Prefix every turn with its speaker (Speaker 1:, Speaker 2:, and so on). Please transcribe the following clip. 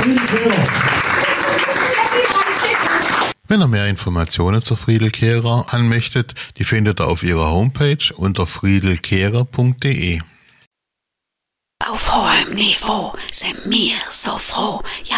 Speaker 1: Friedel Kehrer.
Speaker 2: Wenn ihr mehr Informationen zur Friedel Kehrer haben möchtet, die findet ihr auf ihrer Homepage unter friedelkehrer.de.
Speaker 3: Auf hohem Niveau sind wir so froh, ja